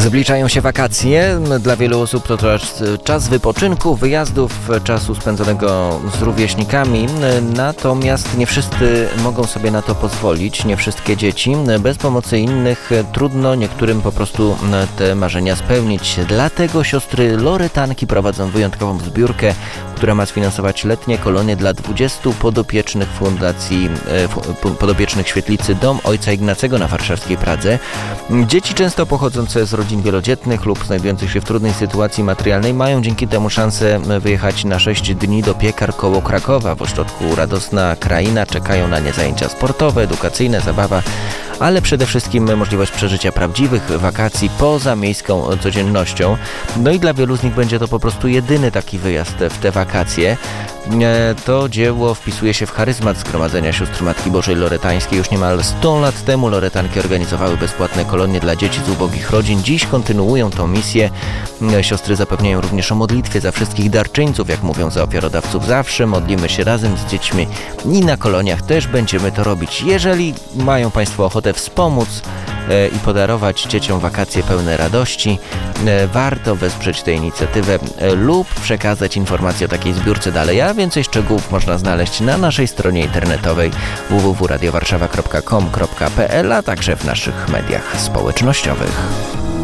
Zbliżają się wakacje. Dla wielu osób to czas wypoczynku, wyjazdów, czasu spędzonego z rówieśnikami. Natomiast nie wszyscy mogą sobie na to pozwolić, nie wszystkie dzieci. Bez pomocy innych trudno niektórym po prostu te marzenia spełnić. Dlatego siostry Loretanki prowadzą wyjątkową zbiórkę, która ma sfinansować letnie kolonie dla 20 podopiecznych fundacji, podopiecznych świetlicy Dom Ojca Ignacego na warszawskiej Pradze. Dzieci często pochodzące z rodzin wielodzietnych lub znajdujących się w trudnej sytuacji materialnej mają dzięki temu szansę wyjechać na 6 dni do Piekar koło Krakowa. W ośrodku Radosna Kraina czekają na nie zajęcia sportowe, edukacyjne, zabawa, ale przede wszystkim możliwość przeżycia prawdziwych wakacji poza miejską codziennością. No i dla wielu z nich będzie to po prostu jedyny taki wyjazd w te wakacje. To dzieło wpisuje się w charyzmat Zgromadzenia Sióstr Matki Bożej Loretańskiej. Już niemal 100 lat temu Loretanki organizowały bezpłatne kolonie dla dzieci z ubogich rodzin. Dziś kontynuują tą misję. Siostry zapewniają również o modlitwie za wszystkich darczyńców, jak mówią, za ofiarodawców zawsze. Modlimy się razem z dziećmi i na koloniach też będziemy to robić. Jeżeli mają Państwo ochotę wspomóc i podarować dzieciom wakacje pełne radości, warto wesprzeć tę inicjatywę lub przekazać informacje o takiej zbiórce dalej, a więcej szczegółów można znaleźć na naszej stronie internetowej www.radiowarszawa.com.pl, a także w naszych mediach społecznościowych.